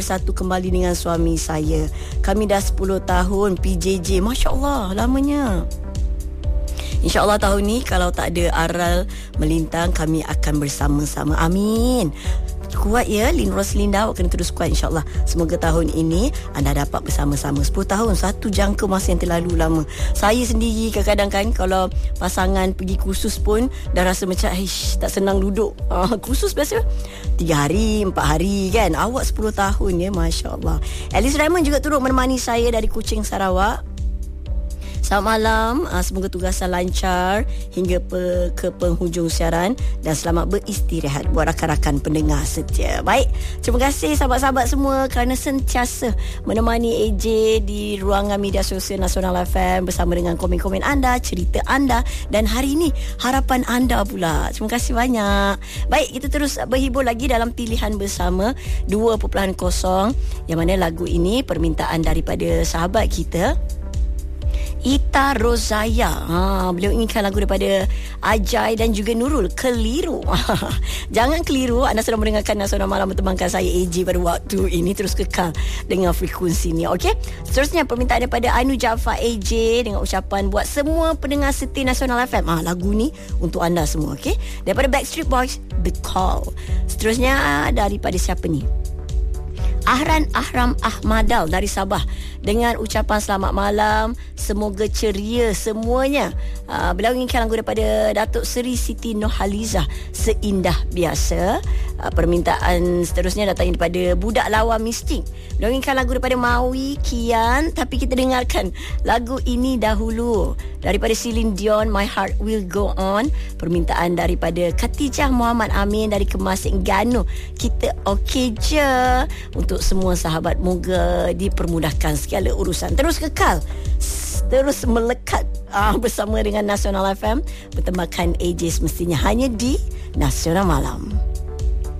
Satu kembali dengan suami saya. Kami dah 10 tahun PJJ. Masya Allah, lamanya. InsyaAllah tahun ni kalau tak ada aral melintang, kami akan bersama-sama. Amin. Kuat ya Lin Roslinda, awak kena terus kuat insyaAllah. Semoga tahun ini anda dapat bersama-sama. 10 tahun, satu jangka masa yang terlalu lama. Saya sendiri kadang-kadang kan, kalau pasangan pergi kursus pun dah rasa macam tak senang duduk. Kursus biasa 3 hari, 4 hari kan. Awak 10 tahun ya, Masya Allah. Alice Raymond juga turut menemani saya dari Kuching, Sarawak. Selamat malam, semoga tugasan lancar hingga ke penghujung siaran dan selamat beristirahat buat rakan-rakan pendengar setia. Baik, terima kasih sahabat-sahabat semua kerana sentiasa menemani AJ di ruangan media sosial Nasional FM bersama dengan komen-komen anda, cerita anda dan hari ini harapan anda pula. Terima kasih banyak. Baik, kita terus berhibur lagi dalam pilihan bersama 2.0 yang mana lagu ini permintaan daripada sahabat kita Ita Rozaya. Beliau inginkan lagu daripada Ajai dan juga Nurul, Keliru. Jangan keliru, anda sedang mendengarkan Nasional Malam bertemankan saya AJ pada waktu ini. Terus kekal dengan frekuensi ni, okey? Seterusnya permintaan daripada Ainu Jaafar AJ dengan ucapan buat semua pendengar setia Nasional FM. Lagu ni untuk anda semua, okey? Daripada Backstreet Boys, The Call. Seterusnya daripada siapa ni? Ahram Ahmadal dari Sabah dengan ucapan selamat malam, semoga ceria semuanya. Beliau inginkan lagu daripada Datuk Seri Siti Nurhalizah, Seindah Biasa. Permintaan seterusnya datang daripada Budak Lawa Mistik. Beliau inginkan lagu daripada Maui Kian, tapi kita dengarkan lagu ini dahulu daripada Celine Dion, My Heart Will Go On. Permintaan daripada Khatijah Muhammad Amin dari Kemas Terengganu. Kita okey je. Untuk semua sahabat, moga dipermudahkan segala urusan. Terus kekal, terus melekat bersama dengan Nasional FM bertemakan AJ semestinya hanya di Nasional Malam.